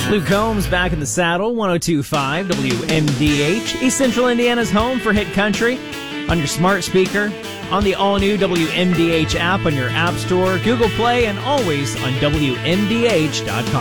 Luke Combs back in the saddle, 102.5 WMDH, East Central Indiana's home for hit country, on your smart speaker, on the all-new WMDH app on your App Store, Google Play, and always on WMDH.com.